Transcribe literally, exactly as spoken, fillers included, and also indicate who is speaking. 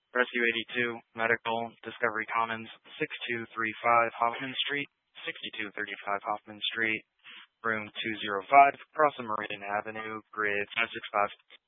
Speaker 1: Rescue eighty-two, Medical, Discovery Commons, six two three five Hoffman Street, sixty-two thirty-five Hoffman Street, room two oh five, across the Meridian Avenue, grid five six five.